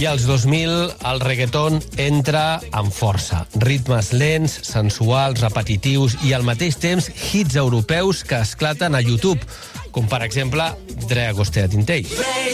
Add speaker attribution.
Speaker 1: I als 2000 el reggaeton entra amb força. Ritmes lents, sensuals, repetitius i al mateix temps hits europeus que esclaten a YouTube, com per exemple Dre Agostea Tintell.